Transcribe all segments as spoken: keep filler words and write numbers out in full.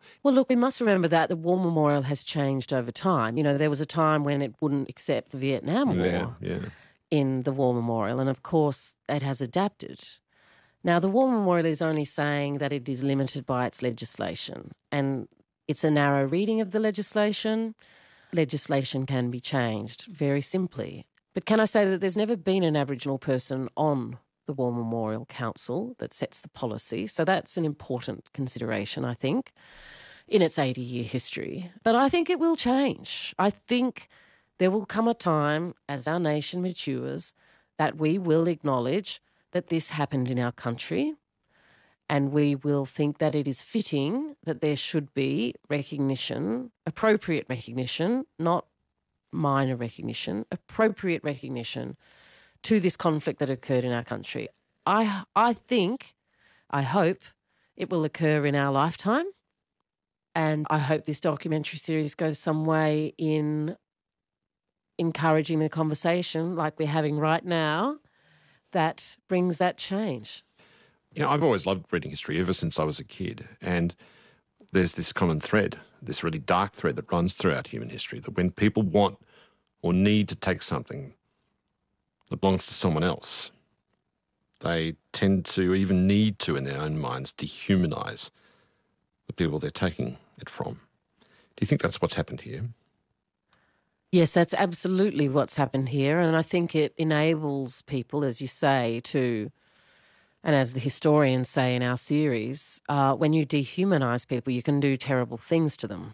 Well, look, we must remember that the War Memorial has changed over time. You know, there was a time when it wouldn't accept the Vietnam War Yeah, yeah. in the War Memorial, and of course it has adapted. Now, the War Memorial is only saying that it is limited by its legislation, and it's a narrow reading of the legislation. Legislation can be changed very simply. But can I say that there's never been an Aboriginal person on the War Memorial Council that sets the policy, so that's an important consideration, I think, in its eighty-year history. But I think it will change. I think there will come a time, as our nation matures, that we will acknowledge that this happened in our country, and we will think that it is fitting that there should be recognition, appropriate recognition, not minor recognition, appropriate recognition to this conflict that occurred in our country. I, I think, I hope it will occur in our lifetime, and I hope this documentary series goes some way in encouraging the conversation like we're having right now that brings that change. You know, I've always loved reading history ever since I was a kid, and there's this common thread, this really dark thread that runs throughout human history, that when people want or need to take something that belongs to someone else, they tend to, even need to in their own minds, dehumanise the people they're taking it from. Do you think that's what's happened here? Yes, that's absolutely what's happened here, and I think it enables people, as you say, to, and as the historians say in our series, uh, when you dehumanise people, you can do terrible things to them.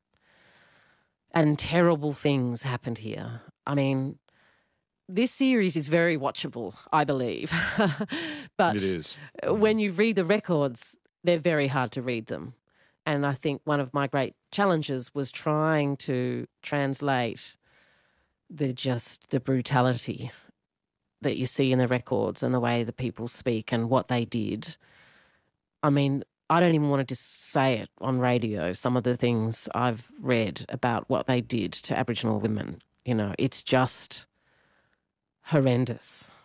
And terrible things happened here. I mean, this series is very watchable, I believe. But it is. When you read the records, they're very hard to read them. And I think one of my great challenges was trying to translate the just the brutality that you see in the records and the way the people speak and what they did. I mean, I don't even want to just say it on radio, some of the things I've read about what they did to Aboriginal women. You know, it's just horrendous.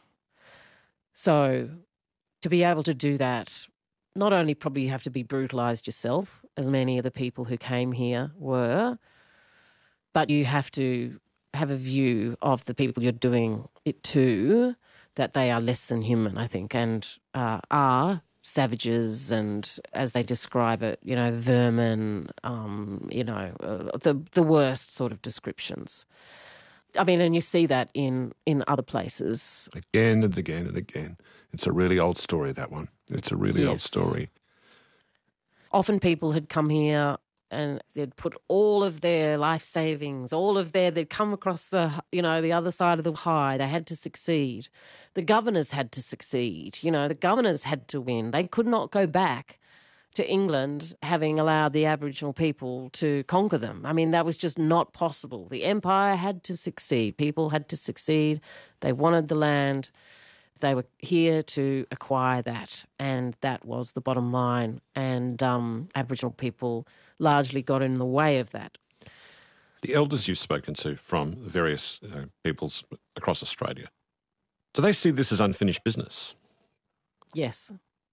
So to be able to do that, not only probably you have to be brutalised yourself, as many of the people who came here were, but you have to have a view of the people you're doing it to, that they are less than human, I think, and uh, are savages and, as they describe it, you know, vermin, um, you know, uh, the the worst sort of descriptions. I mean, and you see that in, in other places. Again and again and again. It's a really old story, that one. It's a really Yes. old story. Often people had come here and they'd put all of their life savings, all of their, they'd come across the, you know, the other side of the high. They had to succeed. The governors had to succeed. You know, the governors had to win. They could not go back to England having allowed the Aboriginal people to conquer them. I mean, that was just not possible. The empire had to succeed. People had to succeed. They wanted the land. They were here to acquire that, and that was the bottom line. And um, Aboriginal people largely got in the way of that. The elders you've spoken to from the various uh, peoples across Australia, do they see this as unfinished business? Yes.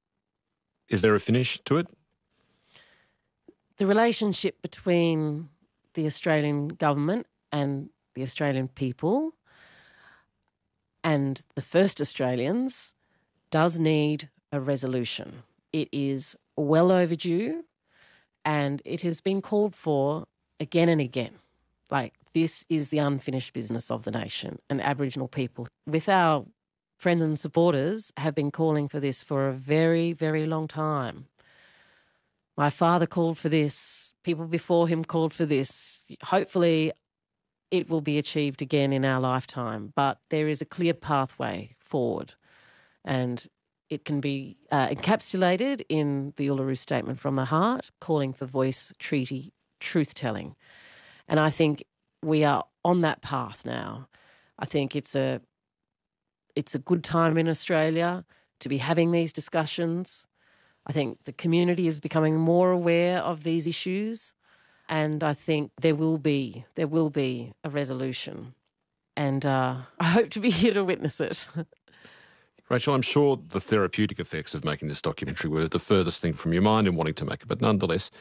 Is there a finish to it? The relationship between the Australian government and the Australian people and the first Australians does need a resolution. It is well overdue, and it has been called for again and again. Like, this is the unfinished business of the nation, and Aboriginal people, with our friends and supporters, have been calling for this for a very, very long time. My father called for this. People before him called for this. Hopefully it will be achieved again in our lifetime, but there is a clear pathway forward, and it can be uh, encapsulated in the Uluru Statement from the Heart, calling for voice, treaty, truth-telling. And I think we are on that path now. I think it's a it's a good time in Australia to be having these discussions. I think the community is becoming more aware of these issues, and I think there will be there will be a resolution. And uh, I hope to be here to witness it. Rachel, I'm sure the therapeutic effects of making this documentary were the furthest thing from your mind in wanting to make it, but nonetheless,